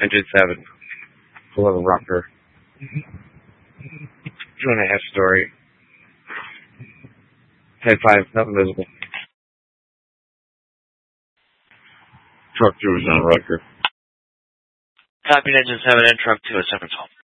Engine 7. Full of a rocker. 2.5 story. Type 5, nothing visible. Truck 2 is on record. Copy Engine 7 and Truck 2 at 712.